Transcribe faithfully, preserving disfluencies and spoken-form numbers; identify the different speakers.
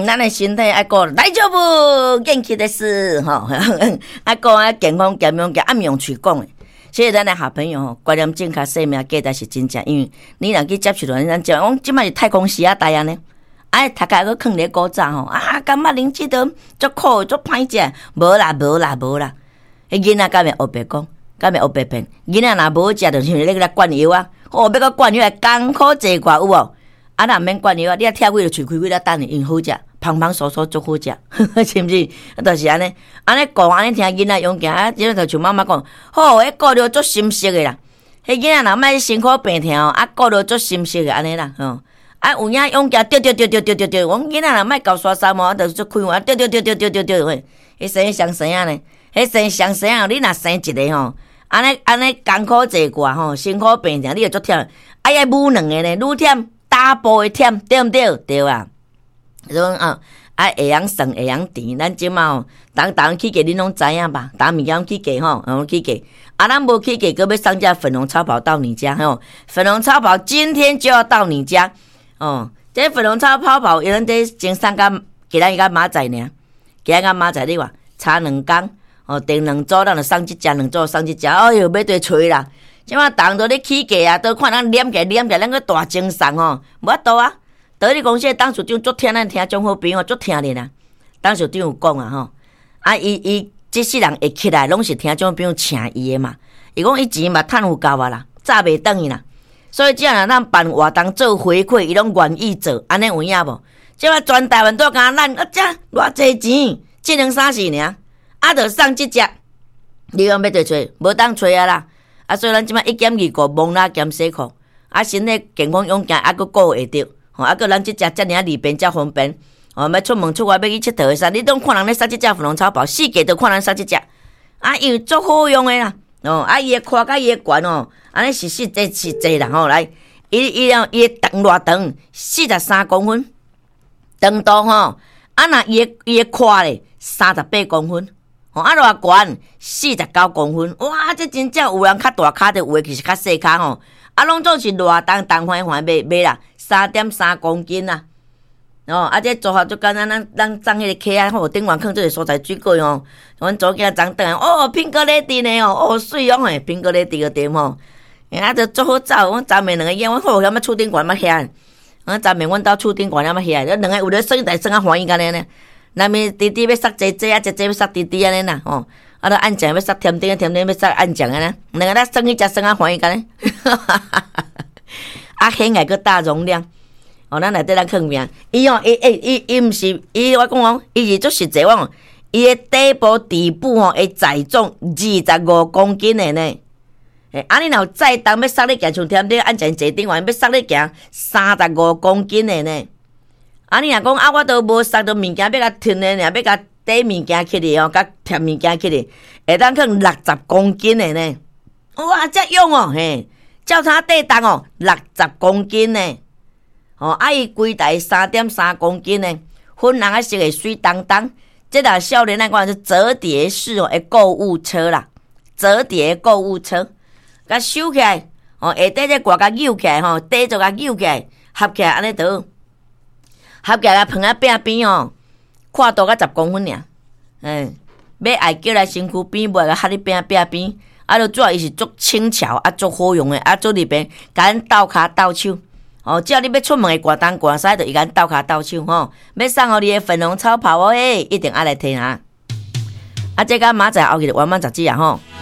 Speaker 1: 嗯，咱的身体爱顾，大丈夫，元气的是吼，爱顾啊健康健康，甲暗用嘴讲的。所以咱的好朋友吼，观念正确，生命价值是真正，因为你若去接触到咱讲，我即摆是太空时啊，代安尼，哎，读家个囥咧古早吼，啊，感觉啉即个足苦足歹食，无啦无啦无啦，迄囡仔敢会学白讲，敢会学白骗，囡仔若无食，就像咧来灌药啊，哦，要个灌药艰苦济寡有无？啊，若免灌药啊，你啊跳几个喙开几个等因好食，芳芳酥酥足好食，是毋是？啊，就是安尼，安尼讲，安尼听囡仔用行啊，即个就像妈妈讲，好，迄顾着足心息的啦。迄囡仔若莫辛苦病痛哦，啊，顾着足心息的安尼啦，吼。啊，有影用行，对对对对对对对，阮囡仔若莫搞刷沙毛，啊，就是开门，对对对对对对对喂，迄生上生啊呢，迄生上生啊，你若生一个吼，安尼安尼艰苦济寡吼，辛苦病痛，你会足忝，啊，要母两个呢，愈忝。打波会忝，对毋对？对啊，所以啊，啊会晓算，会晓甜。咱即马吼，当当去价恁拢知影吧？当物件去价吼，然后去价。啊，咱无去价，搁要上架粉红超跑到你家吼。粉红超跑今天就要到你家哦。这粉红超跑跑，有人在前三甲给咱一个马仔呢，给咱个马仔你话差两工哦，订两组，咱就送一只，两组送一只。哎哟，要对吹啦！即马当做咧起价啊，都看咱念起念起，咱个大精神吼，无法度啊！德利公司董事长足听咱听中好朋友足听咧啦。董事长有讲啊吼，啊伊伊即世人会起来，拢是听中朋友请伊诶嘛。伊讲伊钱嘛趁有够啊啦，早袂等伊啦。所以只要咱办活动做回馈，伊拢愿意做，安尼有影无？即马全台湾都讲咱啊，这偌济钱，一两三四尔，啊，着送即只，你讲要对找，无当找啊啦。啊，所以咱即摆一减二个蒙拉减洗裤，啊，身体健康勇敢，啊，佫顾会着，吼，啊，佫咱即只遮尔利便，遮方便，哦，要出门出外要去佚佗诶啥，你拢看人咧杀即只粉红草包，四界都看人杀即只，啊，因为足好用诶啦，哦，啊，伊诶宽甲伊诶悬哦，安尼是实际实际啦吼，来，伊伊了伊诶长偌长，四十三公分，长度吼，啊，若伊诶伊诶宽咧，三十八公分。哦，啊，偌悬四十九公分，哇！这真正有人较大骹的，有诶其实较细骹吼。啊，拢总是偌重重环环买买啦，三点三公斤啦。哦，啊，这做法就简单，咱咱装迄个客啊，吼，顶完放这个所在水果哦。阮早囝装倒来，哦，苹果嘞甜呢哦，哦，水哦诶，苹果嘞甜个甜吼。啊，就做好走，阮昨暝两个烟，阮好踮啊厝顶悬嘛遐。阮昨暝阮到厝顶悬了嘛遐，两个有咧生在生啊欢喜干呢。那么弟弟要杀姐姐啊，姐姐要杀弟弟安尼啦，吼，啊，都按酱要杀甜甜，甜甜要杀按酱安尼，两个咱生一只生啊欢喜干呢，啊，显爱个大容量，哦，咱内底咱放命，伊哦，伊伊伊伊毋是，伊我讲哦，伊是足实际哦，伊的底部底部吼会载重二十五公斤的呢，诶，啊，你若再重要杀你行像甜甜按酱坐顶完要杀你行三十五公斤的呢。啊！你若讲啊，我都无送到物件，要甲吞的，要甲底物件起哩哦，甲贴物件起哩，会当放六十公斤的呢。哇，遮用哦，嘿，照它底重哦，六十公斤呢。哦，啊，伊规台三点三公斤呢，粉红啊色的水当当。这若少年咱讲是折叠式哦，的购物车啦，折叠购物车，甲收起来，哦，下底这挂甲扭起来吼，底就甲扭起来，合起来安尼倒。合起来放在边边哦，宽度甲十公分尔，嗯，要爱叫来身躯边，袂甲合伫边边边，啊，就主要伊是足轻巧，啊，足好用诶，啊，做里边甲咱斗骹斗手，哦，只要你要出门诶，挂东挂西，就伊甲咱斗骹斗手吼，要送互你诶粉红草袍哦，诶，一定爱来听啊！啊，这个马仔后日完满十几啊吼。